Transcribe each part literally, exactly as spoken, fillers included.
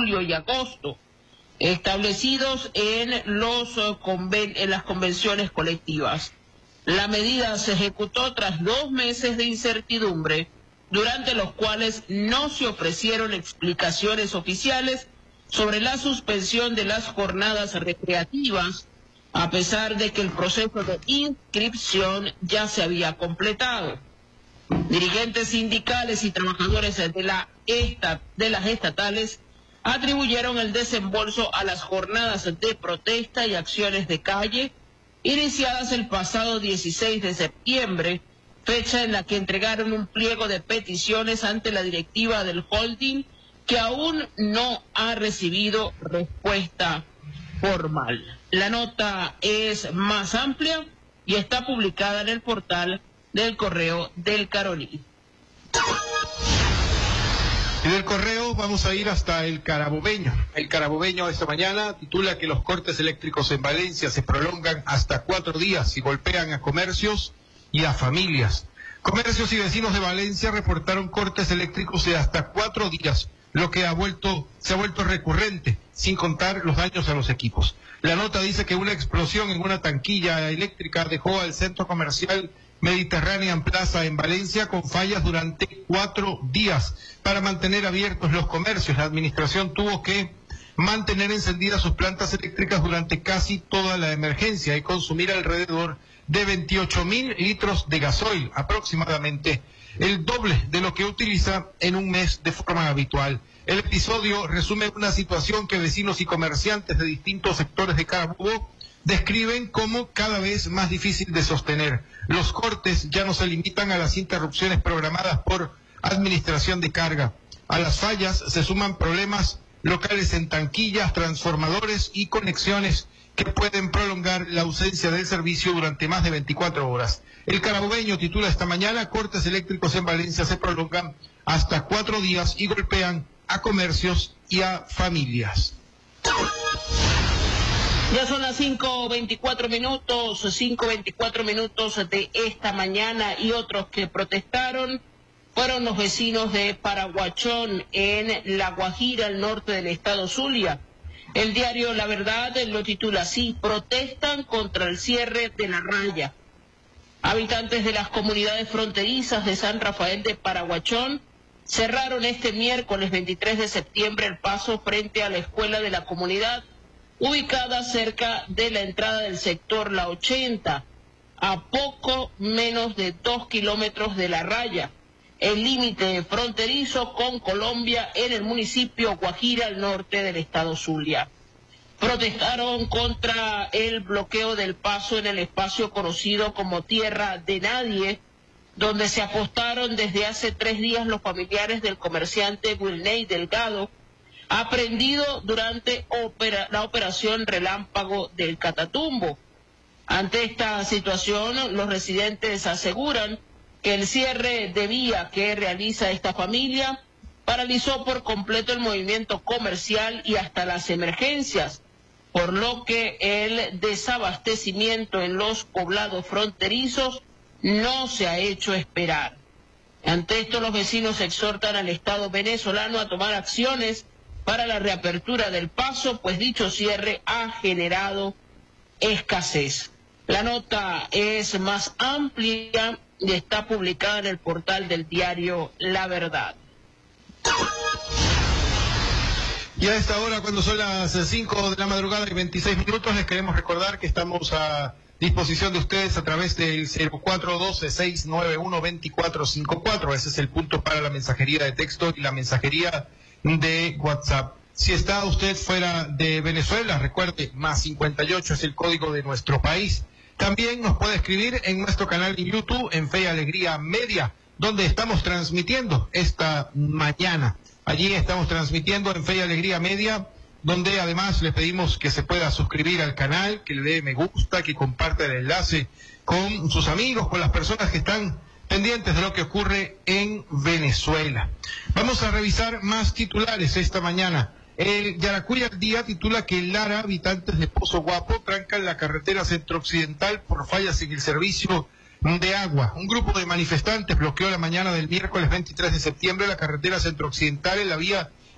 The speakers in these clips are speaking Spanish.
julio y agosto, establecidos en, los, conven en las convenciones colectivas. La medida se ejecutó tras dos meses de incertidumbre, durante los cuales no se ofrecieron explicaciones oficiales sobre la suspensión de las jornadas recreativas, a pesar de que el proceso de inscripción ya se había completado. Dirigentes sindicales y trabajadores de, la esta, de las estatales atribuyeron el desembolso a las jornadas de protesta y acciones de calle iniciadas el pasado dieciséis de septiembre, fecha en la que entregaron un pliego de peticiones ante la directiva del holding que aún no ha recibido respuesta formal. La nota es más amplia y está publicada en el portal del Correo del Caroní. Y del Correo vamos a ir hasta el Carabobeño. El Carabobeño esta mañana titula que los cortes eléctricos en Valencia se prolongan hasta cuatro días y golpean a comercios y a familias. Comercios y vecinos de Valencia reportaron cortes eléctricos de hasta cuatro días, lo que ha vuelto, se ha vuelto recurrente, sin contar los daños a los equipos. La nota dice que una explosión en una tanquilla eléctrica dejó al centro comercial Mediterranean Plaza en Valencia con fallas durante cuatro días. Para mantener abiertos los comercios, la administración tuvo que mantener encendidas sus plantas eléctricas durante casi toda la emergencia y consumir alrededor de veintiocho mil litros de gasoil, aproximadamente el doble de lo que utiliza en un mes de forma habitual. El episodio resume una situación que vecinos y comerciantes de distintos sectores de Carabobo describen como cada vez más difícil de sostener. Los cortes ya no se limitan a las interrupciones programadas por administración de carga. A las fallas se suman problemas locales en tanquillas, transformadores y conexiones que pueden prolongar la ausencia del servicio durante más de veinticuatro horas. El Carabobeño titula esta mañana: cortes eléctricos en Valencia se prolongan hasta cuatro días y golpean a comercios y a familias. Ya son las cinco veinticuatro minutos, cinco veinticuatro minutos de esta mañana, y otros que protestaron fueron los vecinos de Paraguachón en La Guajira, al norte del estado Zulia. El diario La Verdad lo titula así: protestan contra el cierre de la raya. Habitantes de las comunidades fronterizas de San Rafael de Paraguachón cerraron este miércoles veintitrés de septiembre el paso frente a la escuela de la comunidad, ubicada cerca de la entrada del sector La ochenta, a poco menos de dos kilómetros de la raya, el límite fronterizo con Colombia en el municipio Guajira, al norte del estado Zulia. Protestaron contra el bloqueo del paso en el espacio conocido como Tierra de Nadie, donde se apostaron desde hace tres días los familiares del comerciante Wilney Delgado, aprehendido durante opera, la operación Relámpago del Catatumbo. Ante esta situación, los residentes aseguran que el cierre de vía que realiza esta familia paralizó por completo el movimiento comercial y hasta las emergencias, por lo que el desabastecimiento en los poblados fronterizos no se ha hecho esperar. Ante esto, los vecinos exhortan al Estado venezolano a tomar acciones para la reapertura del paso, pues dicho cierre ha generado escasez. La nota es más amplia y está publicada en el portal del diario La Verdad. Y a esta hora, cuando son las cinco de la madrugada y veintiséis minutos, les queremos recordar que estamos a disposición de ustedes a través del cero cuatro uno dos, seis nueve uno, dos cuatro cinco cuatro. Ese es el punto para la mensajería de texto y la mensajería de WhatsApp. Si está usted fuera de Venezuela, recuerde, más cincuenta y ocho es el código de nuestro país. También nos puede escribir en nuestro canal de YouTube, en Fe y Alegría Media, donde estamos transmitiendo esta mañana. Allí estamos transmitiendo en Fe y Alegría Media, donde además le pedimos que se pueda suscribir al canal, que le dé me gusta, que comparta el enlace con sus amigos, con las personas que están pendientes de lo que ocurre en Venezuela. Vamos a revisar más titulares esta mañana. El Yaracuy al Día titula que en Lara, habitantes de Pozo Guapo trancan la carretera centro-occidental por fallas en el servicio de agua. Un grupo de manifestantes bloqueó la mañana del miércoles veintitrés de septiembre la carretera centro-occidental en la vía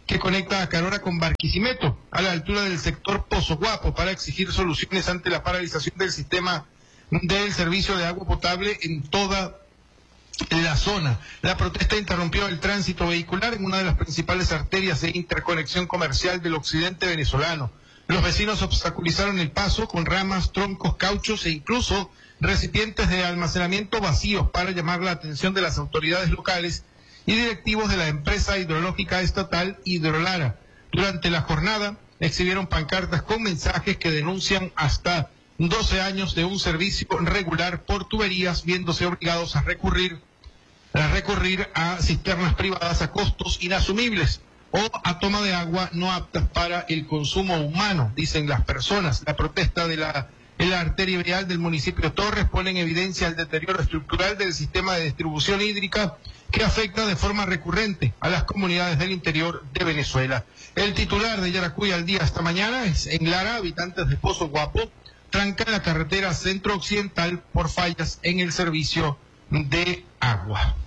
que conecta a Carora con Barquisimeto, a la altura del sector Pozo Guapo, para exigir soluciones ante la paralización del sistema del servicio de agua potable en toda la zona. La protesta interrumpió el tránsito vehicular en una de las principales arterias de interconexión comercial del occidente venezolano. Los vecinos obstaculizaron el paso con ramas, troncos, cauchos e incluso recipientes de almacenamiento vacíos para llamar la atención de las autoridades locales y directivos de la empresa hidrológica estatal Hidrolara. Durante la jornada exhibieron pancartas con mensajes que denuncian hasta doce años de un servicio regular por tuberías, viéndose obligados a recurrir, a recurrir a cisternas privadas a costos inasumibles o a toma de agua no aptas para el consumo humano, dicen las personas. La protesta de la, en la arteria vial del municipio Torres pone en evidencia el deterioro estructural del sistema de distribución hídrica que afecta de forma recurrente a las comunidades del interior de Venezuela. El titular de Yaracuy al día esta mañana es: en Lara, habitantes de Pozo Guapo trancan la carretera centro-occidental por fallas en el servicio de agua.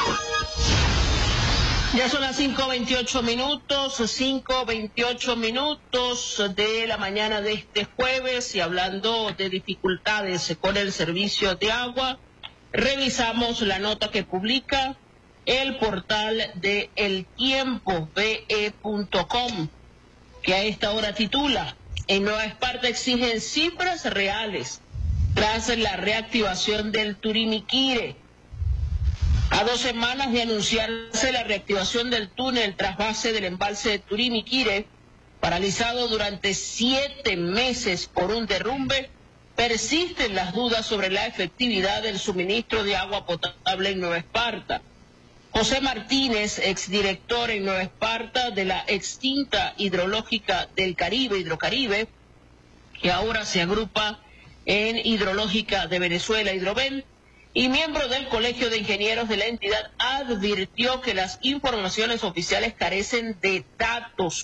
Ya son las cinco veintiocho minutos, cinco veintiocho minutos de la mañana de este jueves, y hablando de dificultades con el servicio de agua, revisamos la nota que publica el portal de El Tiempo, ve e punto com, que a esta hora titula: en Nueva Esparta exigen cifras reales tras la reactivación del Turimiquire. A dos semanas de anunciarse la reactivación del túnel trasvase del embalse de Turimiquire, paralizado durante siete meses por un derrumbe, persisten las dudas sobre la efectividad del suministro de agua potable en Nueva Esparta. José Martínez, exdirector en Nueva Esparta de la extinta Hidrológica del Caribe, Hidrocaribe, que ahora se agrupa en Hidrológica de Venezuela, Hidroven, y miembro del Colegio de Ingenieros de la entidad, advirtió que las informaciones oficiales carecen de datos,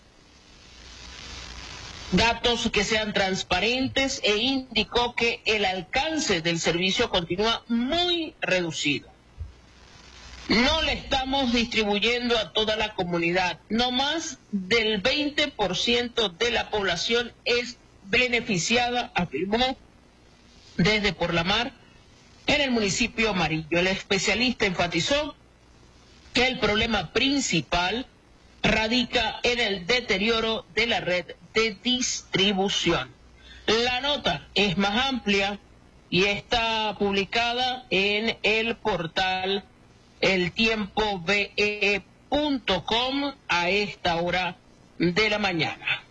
datos que sean transparentes, e indicó que el alcance del servicio continúa muy reducido. No le estamos distribuyendo a toda la comunidad. No más del veinte por ciento de la población es beneficiada, afirmó desde Por la Mar, en el municipio Amarillo. El especialista enfatizó que el problema principal radica en el deterioro de la red de distribución. La nota es más amplia y está publicada en el portal El Tiempo, ve e punto com, a esta hora de la mañana.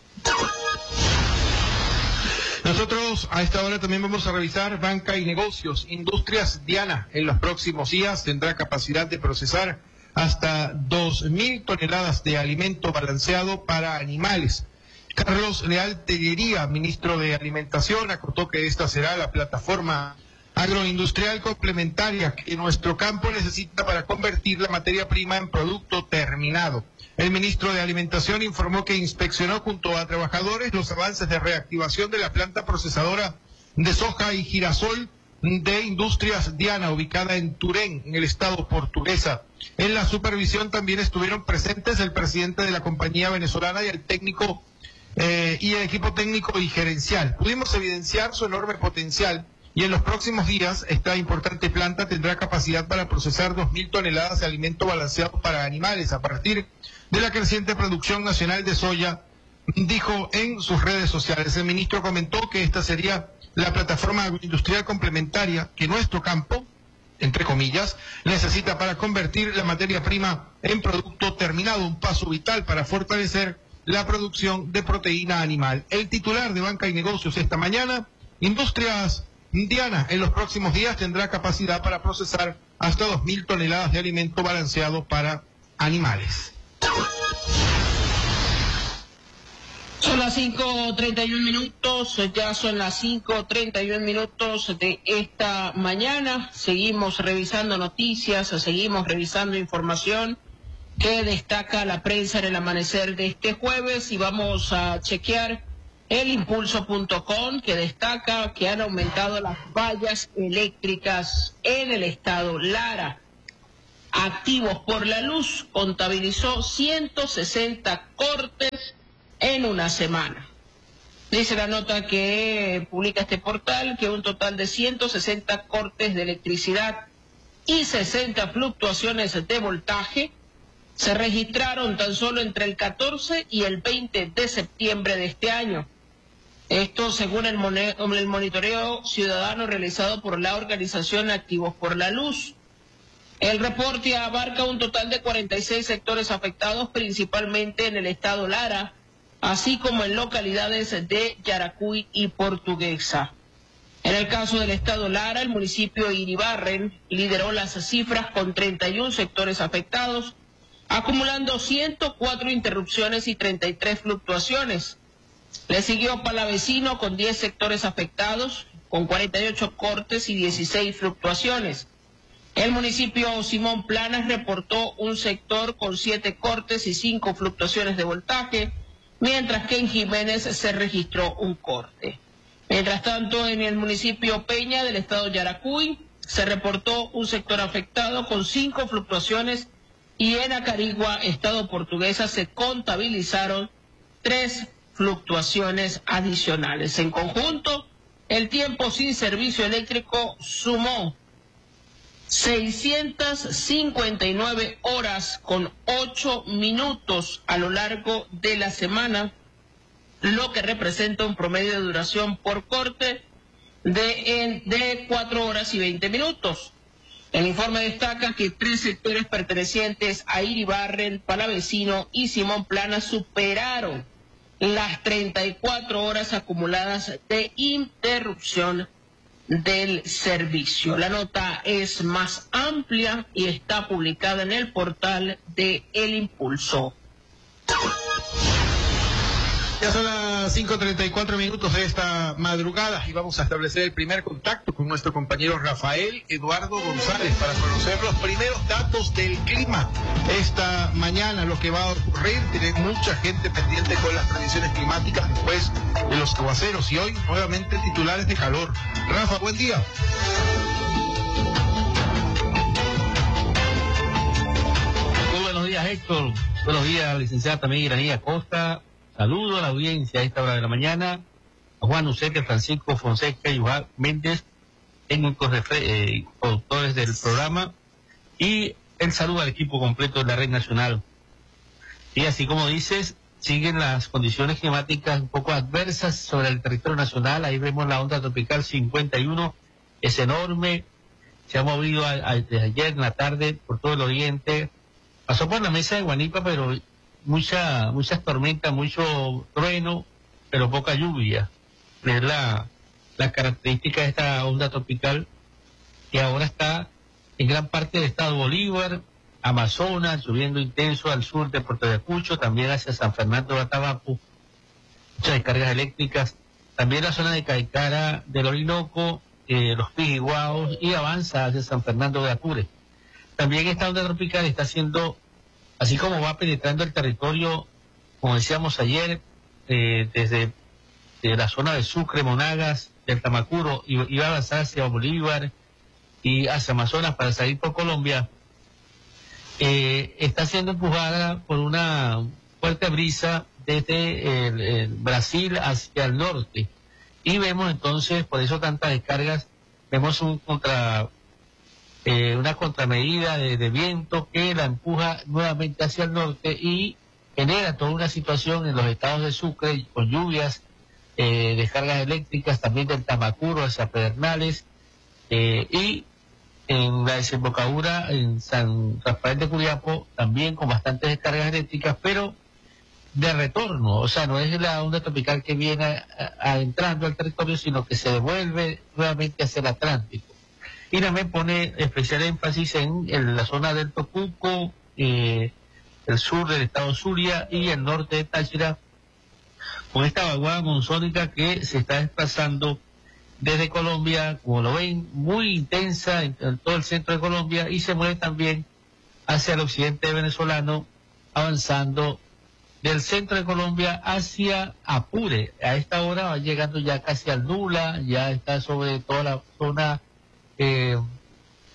Nosotros a esta hora también vamos a revisar banca y negocios. Industrias Diana en los próximos días tendrá capacidad de procesar hasta dos mil toneladas de alimento balanceado para animales. Carlos Leal Tellería, ministro de Alimentación, acotó que esta será la plataforma agroindustrial complementaria que nuestro campo necesita para convertir la materia prima en producto terminado. El ministro de Alimentación informó que inspeccionó junto a trabajadores los avances de reactivación de la planta procesadora de soja y girasol de Industrias Diana, ubicada en Turén, en el estado portuguesa. En la supervisión también estuvieron presentes el presidente de la compañía venezolana y el técnico eh, y el equipo técnico y gerencial. Pudimos evidenciar su enorme potencial, y en los próximos días esta importante planta tendrá capacidad para procesar dos mil toneladas de alimento balanceado para animales a partir de la creciente producción nacional de soya, dijo en sus redes sociales. El ministro comentó que esta sería la plataforma agroindustrial complementaria que nuestro campo, entre comillas, necesita para convertir la materia prima en producto terminado, un paso vital para fortalecer la producción de proteína animal. El titular de Banca y Negocios esta mañana: Industrias Diana en los próximos días tendrá capacidad para procesar hasta dos mil toneladas de alimento balanceado para animales. Son las cinco treinta y un minutos, ya son las cinco treinta y un minutos de esta mañana. Seguimos revisando noticias, seguimos revisando información que destaca la prensa en el amanecer de este jueves, y vamos a chequear el impulso punto com, que destaca que han aumentado las vallas eléctricas en el estado Lara. Activos por la Luz contabilizó ciento sesenta cortes en una semana. Dice la nota que publica este portal que un total de ciento sesenta cortes de electricidad y sesenta fluctuaciones de voltaje se registraron tan solo entre el catorce y el veinte de septiembre de este año. Esto según el, el monitoreo ciudadano realizado por la organización Activos por la Luz. El reporte abarca un total de cuarenta y seis sectores afectados, principalmente en el estado Lara, así como en localidades de Yaracuy y Portuguesa. En el caso del estado Lara, el municipio de Iribarren lideró las cifras con treinta y un sectores afectados, acumulando ciento cuatro interrupciones y treinta y tres fluctuaciones. Le siguió Palavecino con diez sectores afectados, con cuarenta y ocho cortes y dieciséis fluctuaciones. El municipio Simón Planas reportó un sector con siete cortes y cinco fluctuaciones de voltaje, mientras que en Jiménez se registró un corte. Mientras tanto, en el municipio Peña del estado Yaracuy se reportó un sector afectado con cinco fluctuaciones y en Acarigua, estado Portuguesa, se contabilizaron tres fluctuaciones adicionales. En conjunto, el tiempo sin servicio eléctrico sumó seiscientas cincuenta y nueve horas con ocho minutos a lo largo de la semana, lo que representa un promedio de duración por corte de, en, de cuatro horas y veinte minutos. El informe destaca que tres sectores pertenecientes a Iribarren, Palavecino y Simón Planas superaron las treinta y cuatro horas acumuladas de interrupción del servicio. La nota es más amplia y está publicada en el portal de El Impulso. Ya son las cinco treinta y cuatro minutos de esta madrugada y vamos a establecer el primer contacto con nuestro compañero Rafael Eduardo González para conocer los primeros datos del clima esta mañana, lo que va a ocurrir. Tiene mucha gente pendiente con las predicciones climáticas después de los aguaceros y hoy nuevamente titulares de calor. Rafa, buen día. Muy buenos días, Héctor. Buenos días, licenciada también Iranía Costa. Saludo a la audiencia a esta hora de la mañana, a Juan Ucete, Francisco Fonseca y Juan Méndez, técnicos de eh, productores del programa, y el saludo al equipo completo de la Red Nacional. Y así como dices, siguen las condiciones climáticas un poco adversas sobre el territorio nacional. Ahí vemos la onda tropical cincuenta y uno, es enorme, se ha movido a, a, desde ayer en la tarde por todo el oriente, pasó por la mesa de Guanipa, pero mucha muchas tormentas, mucho trueno, pero poca lluvia. Es la, la característica de esta onda tropical que ahora está en gran parte del estado Bolívar, Amazonas, lloviendo intenso al sur de Puerto Ayacucho, también hacia San Fernando de Atabapo, muchas descargas eléctricas, también la zona de Caicara, del Orinoco, eh, los Pijiguaos, y avanza hacia San Fernando de Apure. También esta onda tropical está haciendo, así como va penetrando el territorio, como decíamos ayer, eh, desde de la zona de Sucre, Monagas, del Tamacuro, y, y va a avanzar hacia Bolívar y hacia Amazonas para salir por Colombia, eh, está siendo empujada por una fuerte brisa desde el, el Brasil hacia el norte. Y vemos entonces, por eso tantas descargas, vemos un contra... Eh, una contramedida de, de viento que la empuja nuevamente hacia el norte y genera toda una situación en los estados de Sucre con lluvias, eh, descargas eléctricas también del Tamacuro hacia Pedernales, eh, y en la desembocadura en San Rafael de Curiapo también con bastantes descargas eléctricas, pero de retorno, o sea, no es la onda tropical que viene a, a, entrando al territorio, sino que se devuelve nuevamente hacia el Atlántico. Y también pone especial énfasis en, en la zona del Tocuco, eh, el sur del estado Zulia y el norte de Táchira, con esta vaguada monzónica que se está desplazando desde Colombia, como lo ven, muy intensa en, en todo el centro de Colombia, y se mueve también hacia el occidente venezolano, avanzando del centro de Colombia hacia Apure. A esta hora va llegando ya casi al Nula, ya está sobre toda la zona Eh,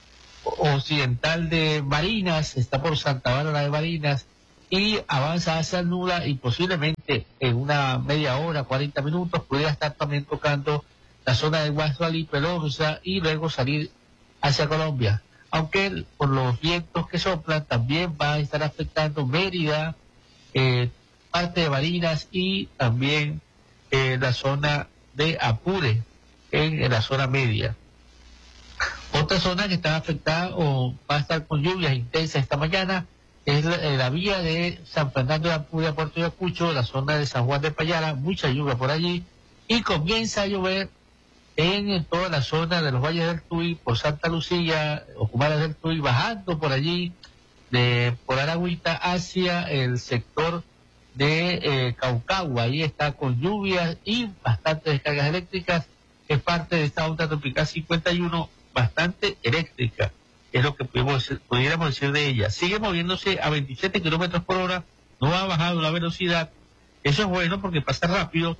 occidental de Barinas, está por Santa Bárbara de Barinas, y avanza hacia el Nula, y posiblemente en una media hora, cuarenta minutos, pudiera estar también tocando la zona de Guasualí, Pelosa, y luego salir hacia Colombia. Aunque por los vientos que soplan también va a estar afectando Mérida, eh, parte de Barinas y también eh, la zona de Apure, en, en la zona media. Otra zona que está afectada o va a estar con lluvias intensas esta mañana es la, la vía de San Fernando de Apure a Puerto Ayacucho, la zona de San Juan de Payara, mucha lluvia por allí, y comienza a llover en, en toda la zona de los Valles del Tuy, por Santa Lucía, Ocumares del Tuy, bajando por allí, de por Aragüita hacia el sector de eh, Caucagua. Ahí está con lluvias y bastantes descargas eléctricas, es parte de esta onda tropical cincuenta y uno, bastante eléctrica, es lo que pudimos, pudiéramos decir de ella. Sigue moviéndose a veintisiete kilómetros por hora, no ha bajado la velocidad, eso es bueno porque pasa rápido.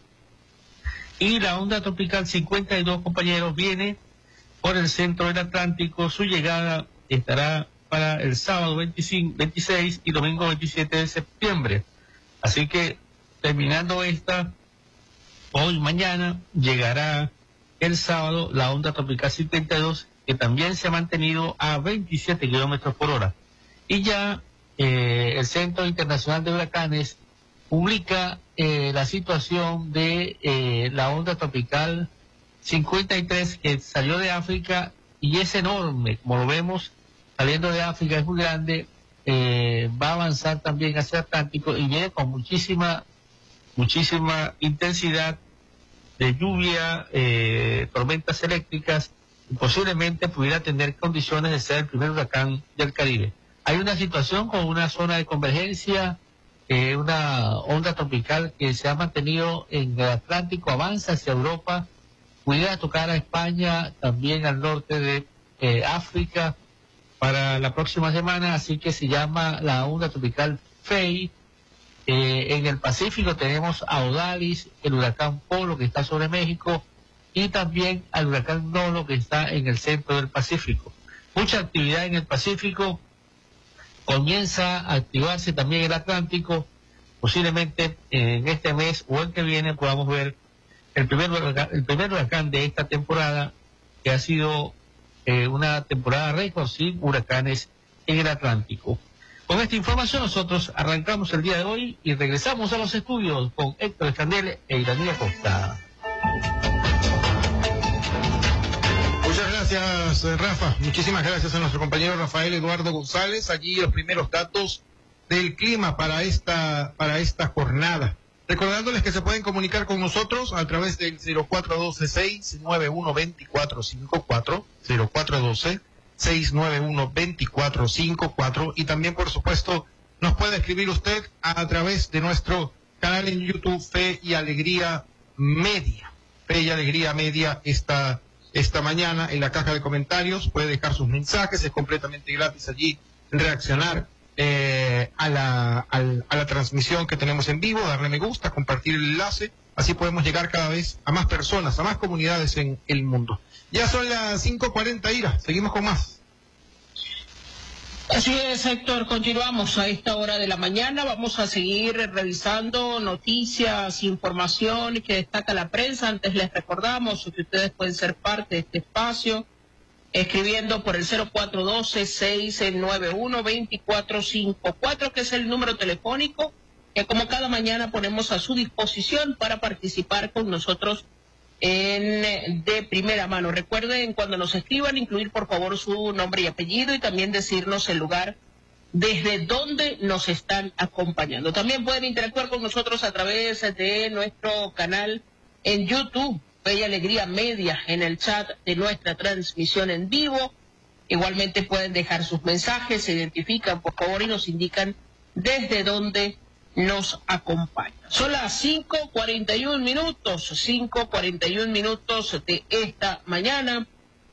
Y la onda tropical cincuenta y dos, compañeros, viene por el centro del Atlántico. Su llegada estará para el sábado veinticinco, veintiséis y domingo veintisiete de septiembre. Así que terminando esta, hoy, mañana, llegará el sábado la onda tropical cincuenta y dos, que también se ha mantenido a veintisiete kilómetros por hora. Y ya eh, el Centro Internacional de Huracanes publica eh, la situación de eh, la onda tropical cincuenta y tres, que salió de África y es enorme, como lo vemos, saliendo de África es muy grande, eh, va a avanzar también hacia Atlántico y viene con muchísima, muchísima intensidad de lluvia, eh, tormentas eléctricas, y posiblemente pudiera tener condiciones de ser el primer huracán del Caribe. Hay una situación con una zona de convergencia, eh, una onda tropical que se ha mantenido en el Atlántico, avanza hacia Europa, pudiera tocar a España, también al norte de eh, África para la próxima semana, así que se llama la onda tropical Fei. Eh, en el Pacífico tenemos a Odalis, el huracán Polo que está sobre México, y también al huracán Nolo que está en el centro del Pacífico. Mucha actividad en el Pacífico, comienza a activarse también el Atlántico, posiblemente en este mes o el que viene podamos ver el primer huracán, el primer huracán de esta temporada, que ha sido eh, una temporada récord sin huracanes en el Atlántico. Con esta información nosotros arrancamos el día de hoy y regresamos a los estudios con Héctor Escandel e Iranía Costa. Muchas gracias, Rafa. Muchísimas gracias a nuestro compañero Rafael Eduardo González. Allí los primeros datos del clima para esta, para esta jornada. Recordándoles que se pueden comunicar con nosotros a través del cero cuatro uno dos, seis nueve uno, dos cuatro cinco cuatro, cero cuatro uno dos, seis nueve uno, dos cuatro cinco cuatro, y también, por supuesto, nos puede escribir usted a través de nuestro canal en YouTube Fe y Alegría Media. Fe y Alegría Media esta, esta mañana en la caja de comentarios. Puede dejar sus mensajes, es completamente gratis allí reaccionar eh, a, la, al, a la transmisión que tenemos en vivo, darle me gusta, compartir el enlace. Así podemos llegar cada vez a más personas, a más comunidades en el mundo. Ya son las cinco cuarenta, Ira. Seguimos con más. Así es, Héctor. Continuamos a esta hora de la mañana. Vamos a seguir revisando noticias, información que destaca la prensa. Antes les recordamos que ustedes pueden ser parte de este espacio escribiendo por el cero cuatro uno dos, seis nueve uno, dos cuatro cinco cuatro, que es el número telefónico que como cada mañana ponemos a su disposición para participar con nosotros en de primera mano. Recuerden, cuando nos escriban, incluir por favor su nombre y apellido y también decirnos el lugar desde donde nos están acompañando. También pueden interactuar con nosotros a través de nuestro canal en YouTube, Fe y Alegría Media, en el chat de nuestra transmisión en vivo. Igualmente pueden dejar sus mensajes, se identifican por favor y nos indican desde dónde nos acompaña. Son las cinco cuarenta y un minutos, cinco cuarenta y un minutos de esta mañana,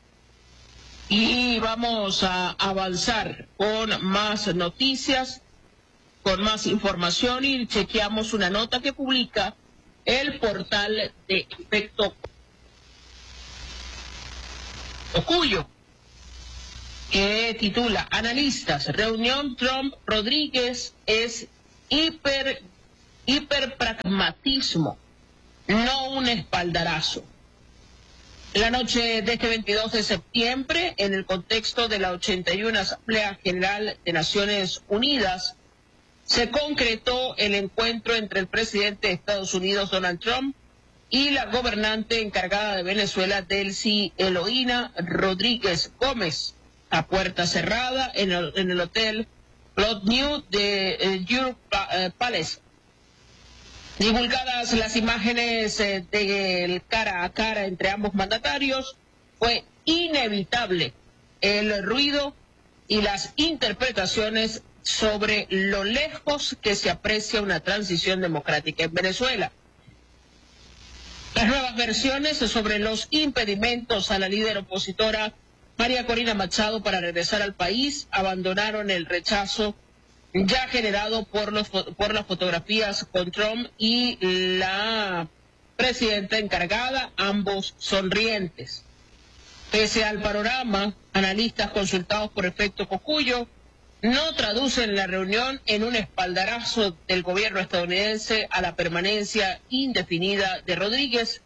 y vamos a avanzar con más noticias, con más información, y chequeamos una nota que publica el portal de Efecto Cocuyo. que titula Analistas, reunión Trump-Rodríguez es hiper, hiperpragmatismo, no un espaldarazo. La noche de este veintidós de septiembre, en el contexto de la ochenta y una Asamblea General de Naciones Unidas, se concretó el encuentro entre el presidente de Estados Unidos, Donald Trump, y la gobernante encargada de Venezuela, Delcy Eloína Rodríguez Gómez, a puerta cerrada en el, en el hotel Claude New de eh, Europe eh, Palace. Divulgadas las imágenes eh, del cara a cara entre ambos mandatarios, fue inevitable el ruido y las interpretaciones sobre lo lejos que se aprecia una transición democrática en Venezuela. Las nuevas versiones sobre los impedimentos a la líder opositora María Corina Machado para regresar al país abandonaron el rechazo ya generado por, los, por las fotografías con Trump y la presidenta encargada, ambos sonrientes. Pese al panorama, analistas consultados por Efecto Cocuyo no traducen la reunión en un espaldarazo del gobierno estadounidense a la permanencia indefinida de Rodríguez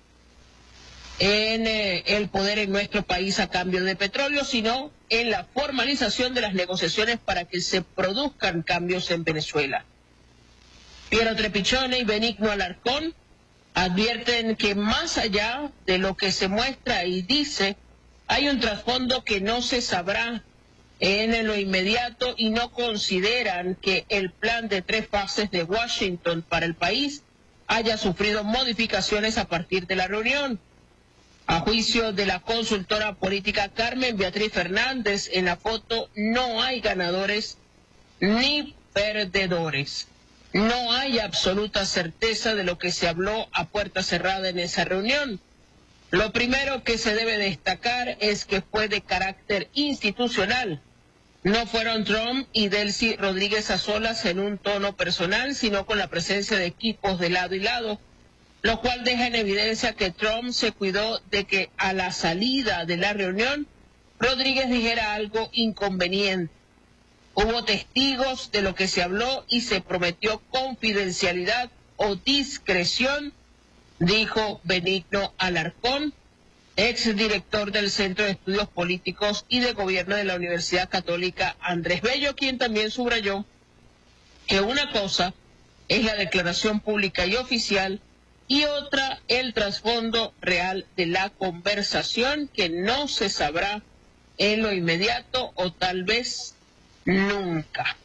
en eh, el poder en nuestro país a cambio de petróleo, sino en la formalización de las negociaciones para que se produzcan cambios en Venezuela. Piero Trepichone y Benigno Alarcón advierten que más allá de lo que se muestra y dice, hay un trasfondo que no se sabrá en lo inmediato y no consideran que el plan de tres fases de Washington para el país haya sufrido modificaciones a partir de la reunión. A juicio de la consultora política Carmen Beatriz Fernández, en la foto no hay ganadores ni perdedores. No hay absoluta certeza de lo que se habló a puerta cerrada en esa reunión. Lo primero que se debe destacar es que fue de carácter institucional. No fueron Trump y Delcy Rodríguez a solas en un tono personal, sino con la presencia de equipos de lado y lado, lo cual deja en evidencia que Trump se cuidó de que a la salida de la reunión Rodríguez dijera algo inconveniente. Hubo testigos de lo que se habló y se prometió confidencialidad o discreción, dijo Benigno Alarcón, exdirector del Centro de Estudios Políticos y de Gobierno de la Universidad Católica Andrés Bello, quien también subrayó que una cosa es la declaración pública y oficial y otra el trasfondo real de la conversación que no se sabrá en lo inmediato o tal vez nunca.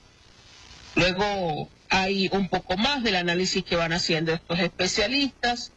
Luego hay un poco más del análisis que van haciendo estos especialistas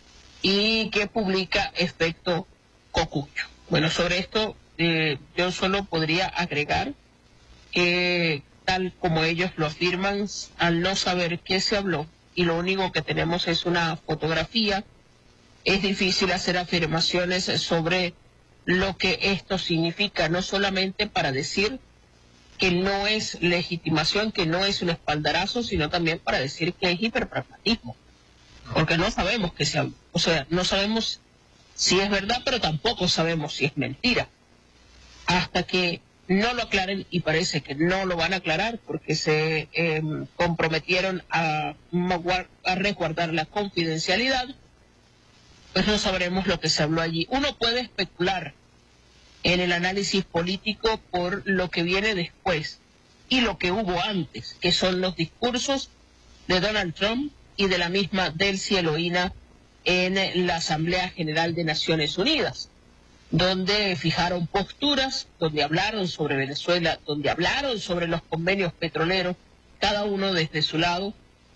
y que publica Efecto Cocuyo. Bueno, sobre esto eh, yo solo podría agregar que tal como ellos lo afirman, al no saber qué se habló, y lo único que tenemos es una fotografía, es difícil hacer afirmaciones sobre lo que esto significa, no solamente para decir que no es legitimación, que no es un espaldarazo, sino también para decir que es hiperpragmatismo, porque no sabemos qué se habló, o sea, no sabemos si es verdad, pero tampoco sabemos si es mentira, hasta que no lo aclaren, y parece que no lo van a aclarar porque se eh, comprometieron a, a resguardar la confidencialidad, pues no sabremos lo que se habló allí. Uno puede especular en el análisis político por lo que viene después y lo que hubo antes, que son los discursos de Donald Trump y de la misma Delcy Eloína en la Asamblea General de Naciones Unidas, donde fijaron posturas, donde hablaron sobre Venezuela, donde hablaron sobre los convenios petroleros, cada uno desde su lado,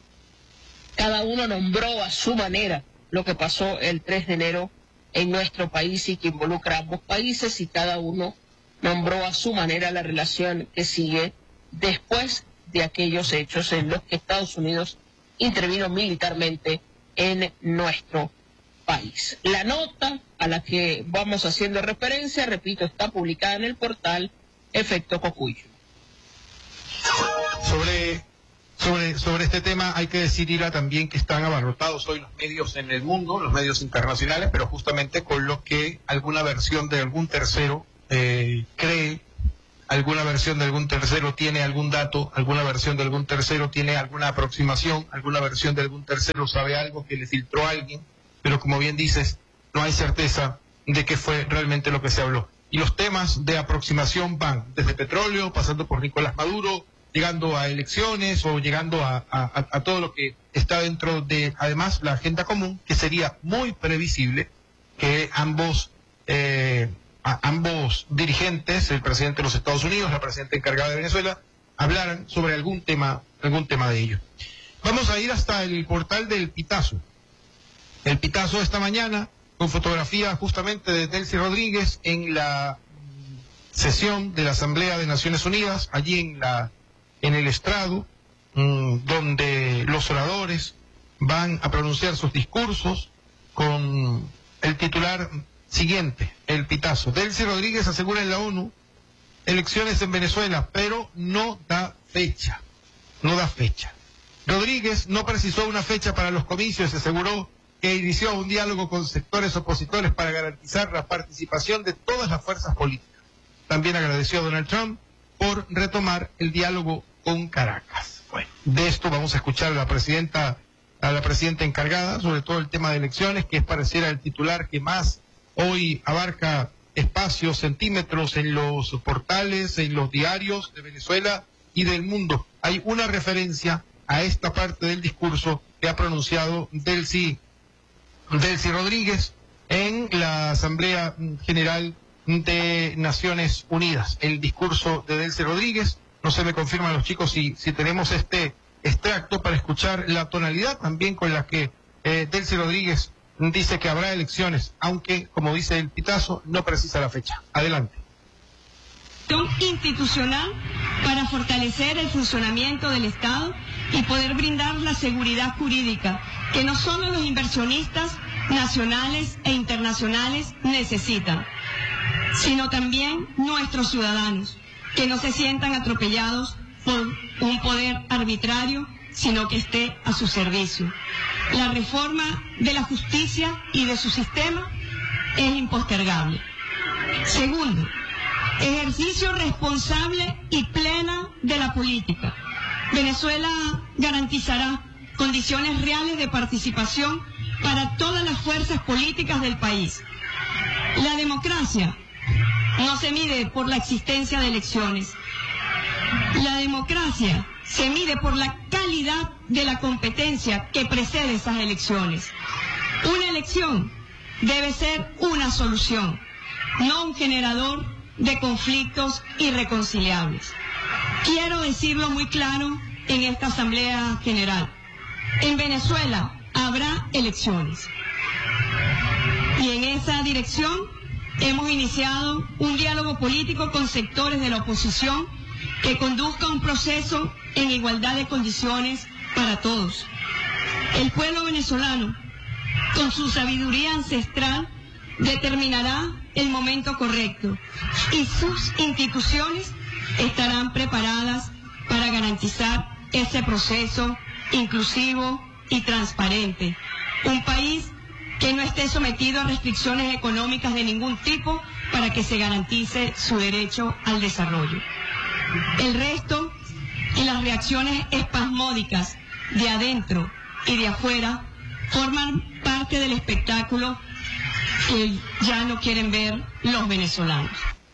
cada uno nombró a su manera lo que pasó el tres de enero en nuestro país y que involucra a ambos países, y cada uno nombró a su manera la relación que sigue después de aquellos hechos en los que Estados Unidos intervino militarmente en nuestro país. La nota a la que vamos haciendo referencia, repito, está publicada en el portal Efecto Cocuyo. Sobre, sobre, sobre este tema hay que decir, Ira, también que están abarrotados hoy los medios en el mundo, los medios internacionales, pero justamente con lo que alguna versión de algún tercero eh, cree alguna versión de algún tercero tiene algún dato, alguna versión de algún tercero tiene alguna aproximación, alguna versión de algún tercero sabe algo que le filtró a alguien, pero como bien dices, no hay certeza de qué fue realmente lo que se habló. Y los temas de aproximación van desde petróleo, pasando por Nicolás Maduro, llegando a elecciones o llegando a, a, a todo lo que está dentro de, además, la agenda común, que sería muy previsible que ambos... Eh, a ambos dirigentes, el presidente de los Estados Unidos, la presidenta encargada de Venezuela, hablaran sobre algún tema, algún tema de ello. Vamos a ir hasta el portal del Pitazo. El Pitazo esta mañana, con fotografía justamente de Delcy Rodríguez en la sesión de la Asamblea de Naciones Unidas, allí en la, en el estrado, mmm, donde los oradores van a pronunciar sus discursos con el titular siguiente, el Pitazo. Delcy Rodríguez asegura en la ONU elecciones en Venezuela, pero no da fecha. No da fecha. Rodríguez no precisó una fecha para los comicios y aseguró que inició un diálogo con sectores opositores para garantizar la participación de todas las fuerzas políticas. También agradeció a Donald Trump por retomar el diálogo con Caracas. Bueno, de esto vamos a escuchar a la presidenta, a la presidenta encargada, sobre todo el tema de elecciones, que es pareciera el titular que más hoy abarca espacios, centímetros en los portales, en los diarios de Venezuela y del mundo. Hay una referencia a esta parte del discurso que ha pronunciado Delcy, Delcy Rodríguez en la Asamblea General de Naciones Unidas. El discurso de Delcy Rodríguez, no se me confirman los chicos si, si tenemos este extracto para escuchar la tonalidad también con la que eh, Delcy Rodríguez dice que habrá elecciones, aunque, como dice el Pitazo, no precisa la fecha. Adelante. Institucional para fortalecer el funcionamiento del Estado y poder brindar la seguridad jurídica que no solo los inversionistas nacionales e internacionales necesitan, sino también nuestros ciudadanos, que no se sientan atropellados por un poder arbitrario, sino que esté a su servicio. La reforma de la justicia y de su sistema es impostergable. Segundo, ejercicio responsable y plena de la política. Venezuela garantizará condiciones reales de participación para todas las fuerzas políticas del país. La democracia no se mide por la existencia de elecciones. La democracia se mide por la calidad de la competencia que precede esas elecciones. Una elección debe ser una solución, no un generador de conflictos irreconciliables. Quiero decirlo muy claro en esta Asamblea General. En Venezuela habrá elecciones. Y en esa dirección hemos iniciado un diálogo político con sectores de la oposición que conduzca un proceso en igualdad de condiciones para todos. El pueblo venezolano, con su sabiduría ancestral, determinará el momento correcto y sus instituciones estarán preparadas para garantizar ese proceso inclusivo y transparente. Un país que no esté sometido a restricciones económicas de ningún tipo para que se garantice su derecho al desarrollo. El resto y las reacciones espasmódicas de adentro y de afuera forman parte del espectáculo que ya no quieren ver los venezolanos.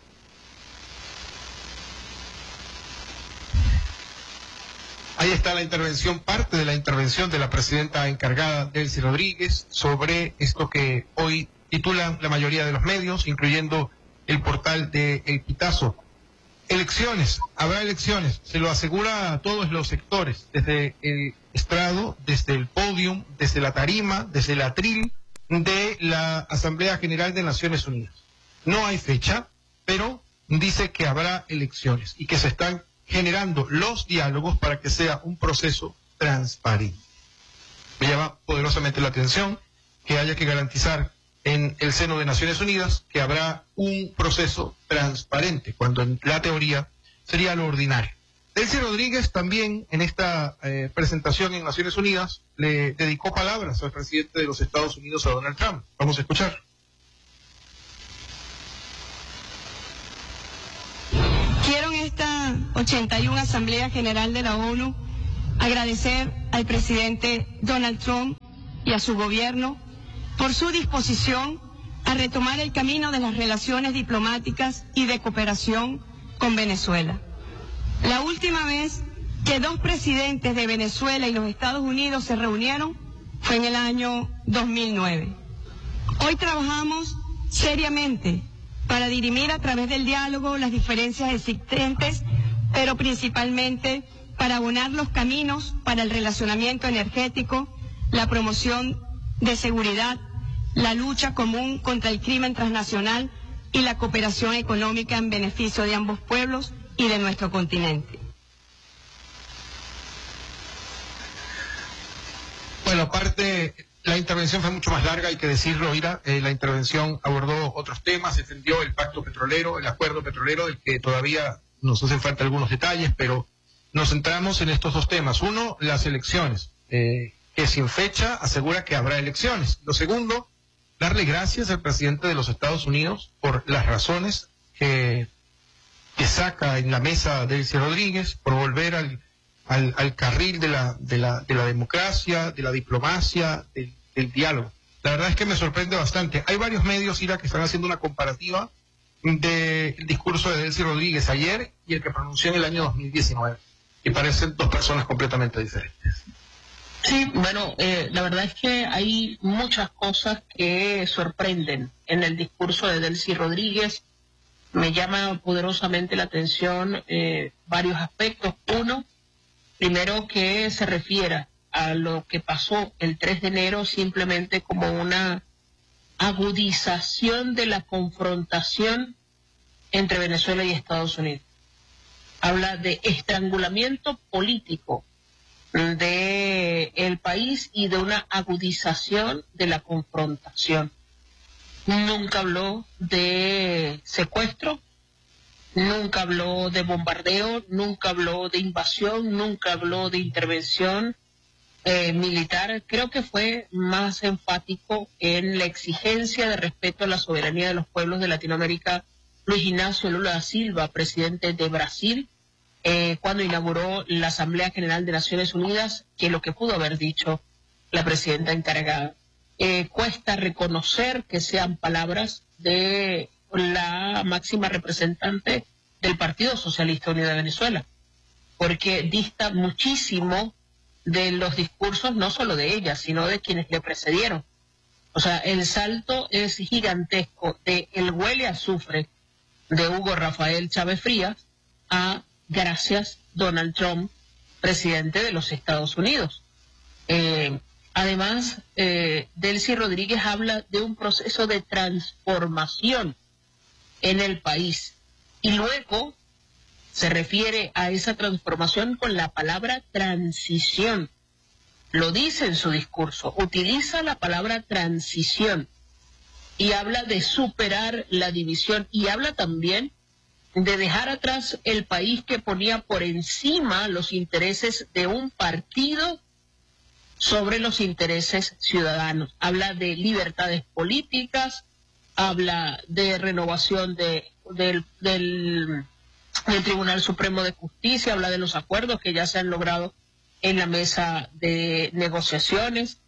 Ahí está la intervención, parte de la intervención de la presidenta encargada, Delcy Rodríguez, sobre esto que hoy titulan la mayoría de los medios, incluyendo el portal de El Pitazo. Elecciones, habrá elecciones, se lo asegura a todos los sectores, desde el estrado, desde el podium, desde la tarima, desde el atril de la Asamblea General de Naciones Unidas. No hay fecha, pero dice que habrá elecciones y que se están generando los diálogos para que sea un proceso transparente. Me llama poderosamente la atención que haya que garantizar en el seno de Naciones Unidas que habrá un proceso transparente, cuando en la teoría sería lo ordinario. Delcy Rodríguez también en esta eh, presentación en Naciones Unidas le dedicó palabras al presidente de los Estados Unidos, a Donald Trump. Vamos a escuchar. Quiero en esta ochenta y una Asamblea General de la ONU, agradecer al presidente Donald Trump y a su gobierno por su disposición a retomar el camino de las relaciones diplomáticas y de cooperación con Venezuela. La última vez que dos presidentes de Venezuela y los Estados Unidos se reunieron fue en el año dos mil nueve. Hoy trabajamos seriamente para dirimir a través del diálogo las diferencias existentes, pero principalmente para abonar los caminos para el relacionamiento energético, la promoción de seguridad, la lucha común contra el crimen transnacional y la cooperación económica en beneficio de ambos pueblos y de nuestro continente. Bueno, aparte, la intervención fue mucho más larga, hay que decirlo, Ira. Eh, la intervención abordó otros temas, defendió el pacto petrolero, el acuerdo petrolero, del que todavía nos hacen falta algunos detalles, pero nos centramos en estos dos temas. Uno, las elecciones, eh, que sin fecha asegura que habrá elecciones. Lo segundo, darle gracias al presidente de los Estados Unidos por las razones que, que saca en la mesa Delcy Rodríguez, por volver al, al, al carril de la, de, la, de la democracia, de la diplomacia, del, del diálogo. La verdad es que me sorprende bastante. Hay varios medios, Ira, que están haciendo una comparativa del discurso de Delcy Rodríguez ayer y el que pronunció en el año dos mil diecinueve. Y parecen dos personas completamente diferentes. Sí, bueno, eh, la verdad es que hay muchas cosas que sorprenden en el discurso de Delcy Rodríguez. Me llama poderosamente la atención eh, varios aspectos. Uno, primero que se refiera a lo que pasó el tres de enero simplemente como una agudización de la confrontación entre Venezuela y Estados Unidos. Habla de estrangulamiento político de el país y de una agudización de la confrontación. Nunca habló de secuestro, nunca habló de bombardeo, nunca habló de invasión, nunca habló de intervención eh, militar. Creo que fue más enfático en la exigencia de respeto a la soberanía de los pueblos de Latinoamérica. Luis Ignacio Lula da Silva, presidente de Brasil, eh, cuando inauguró la Asamblea General de Naciones Unidas, que lo que pudo haber dicho la presidenta encargada. Eh, cuesta reconocer que sean palabras de la máxima representante del Partido Socialista Unido de Venezuela, porque dista muchísimo de los discursos no solo de ella, sino de quienes le precedieron. O sea, el salto es gigantesco de el huele a azufre de Hugo Rafael Chávez Frías a gracias Donald Trump, presidente de los Estados Unidos. Eh, además, eh, Delcy Rodríguez habla de un proceso de transformación en el país y luego se refiere a esa transformación con la palabra transición. Lo dice en su discurso, utiliza la palabra transición y habla de superar la división y habla también de dejar atrás el país que ponía por encima los intereses de un partido sobre los intereses ciudadanos. Habla de libertades políticas, habla de renovación de, del, del, del Tribunal Supremo de Justicia, habla de los acuerdos que ya se han logrado en la mesa de negociaciones.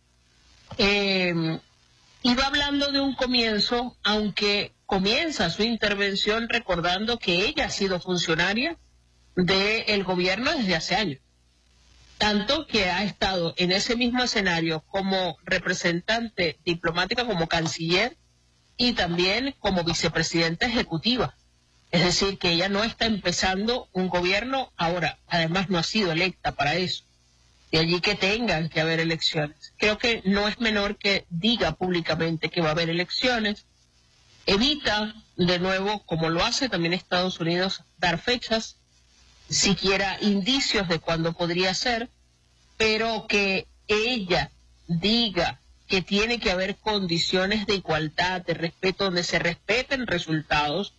Eh, y va hablando de un comienzo, aunque comienza su intervención recordando que ella ha sido funcionaria del gobierno desde hace años. Tanto que ha estado en ese mismo escenario como representante diplomática, como canciller y también como vicepresidenta ejecutiva. Es decir, que ella no está empezando un gobierno ahora, además no ha sido electa para eso. De allí que tengan que haber elecciones. Creo que no es menor que diga públicamente que va a haber elecciones. Evita, de nuevo, como lo hace también Estados Unidos, dar fechas, siquiera indicios de cuándo podría ser, pero que ella diga que tiene que haber condiciones de igualdad, de respeto, donde se respeten resultados,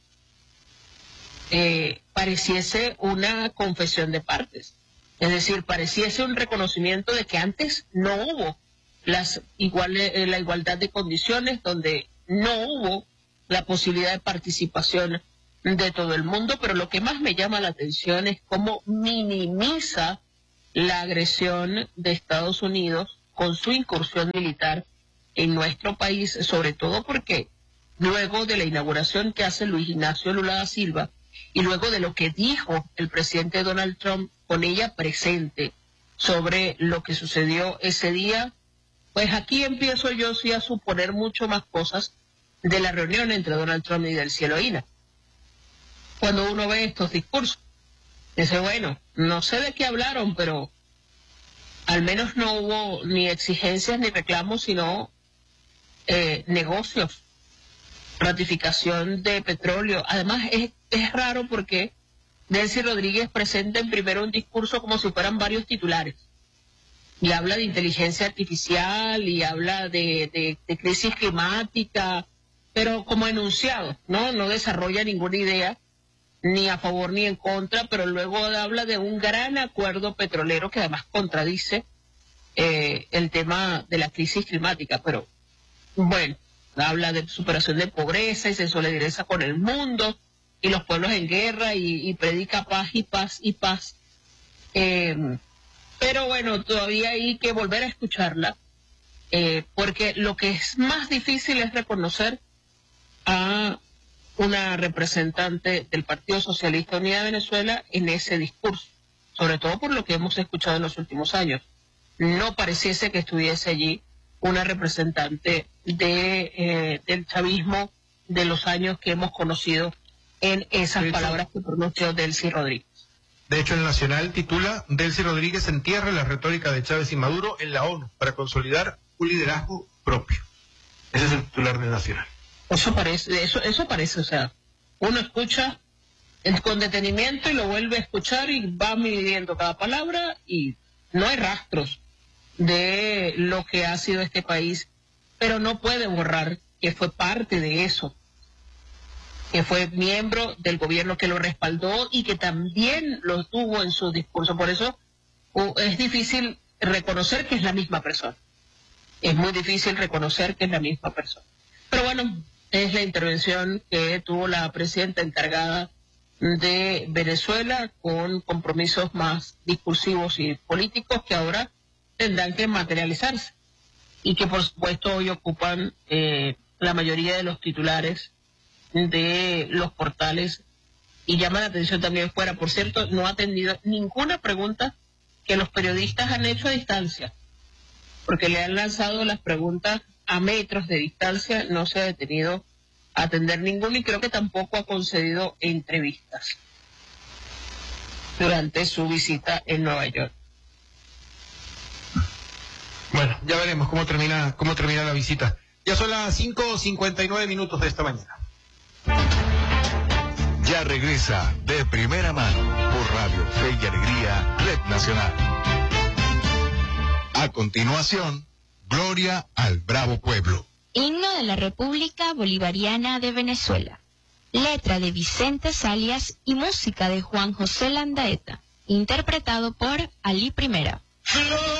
eh, pareciese una confesión de partes. Es decir, pareciese un reconocimiento de que antes no hubo las iguales, la igualdad de condiciones, donde no hubo la posibilidad de participación de todo el mundo, pero lo que más me llama la atención es cómo minimiza la agresión de Estados Unidos con su incursión militar en nuestro país, sobre todo porque luego de la inauguración que hace Luis Ignacio Lula da Silva y luego de lo que dijo el presidente Donald Trump con ella presente sobre lo que sucedió ese día, pues aquí empiezo yo sí a suponer mucho más cosas de la reunión entre Donald Trump y Delcy Eloína. Cuando uno ve estos discursos, dice, bueno, no sé de qué hablaron, pero al menos no hubo ni exigencias ni reclamos, sino eh, negocios, ratificación de petróleo. Además, es, es raro porque Delcy Rodríguez presenta en primero un discurso como si fueran varios titulares. Y habla de inteligencia artificial y habla de, de, de crisis climática, pero como enunciado, ¿no? No desarrolla ninguna idea, ni a favor ni en contra, pero luego habla de un gran acuerdo petrolero que además contradice eh, el tema de la crisis climática. Pero, bueno, habla de superación de pobreza y se solidariza con el mundo y los pueblos en guerra y, y predica paz y paz y paz. Eh, pero bueno, todavía hay que volver a escucharla, eh, porque lo que es más difícil es reconocer a una representante del Partido Socialista Unida de Venezuela en ese discurso, sobre todo por lo que hemos escuchado en los últimos años. No pareciese que estuviese allí una representante de eh, del chavismo de los años que hemos conocido en esas hecho, palabras que pronunció Delcy Rodríguez. De hecho, el Nacional titula Delcy Rodríguez entierra la retórica de Chávez y Maduro en la ONU para consolidar un liderazgo propio. Ese es el titular del Nacional. Eso parece, eso, eso parece, o sea, uno escucha con detenimiento y lo vuelve a escuchar y va midiendo cada palabra y no hay rastros de lo que ha sido este país, pero no puede borrar que fue parte de eso, que fue miembro del gobierno que lo respaldó y que también lo tuvo en su discurso. Por eso uh, es difícil reconocer que es la misma persona. Es muy difícil reconocer que es la misma persona. Pero bueno, es la intervención que tuvo la presidenta encargada de Venezuela con compromisos más discursivos y políticos que ahora tendrán que materializarse y que por supuesto hoy ocupan eh, la mayoría de los titulares de los portales y llama la atención también fuera. Por cierto, no ha atendido ninguna pregunta que los periodistas han hecho a distancia, porque le han lanzado las preguntas a metros de distancia, no se ha detenido a atender ninguno y creo que tampoco ha concedido entrevistas durante su visita en Nueva York. Bueno, ya veremos cómo termina, cómo termina la visita. Ya son las cinco cincuenta y nueve minutos de esta mañana. Ya regresa De Primera Mano por Radio Fe y Alegría, Red Nacional. A continuación, Gloria al Bravo Pueblo. Himno de la República Bolivariana de Venezuela. Letra de Vicente Salias y música de Juan José Landaeta. Interpretado por Ali Primera.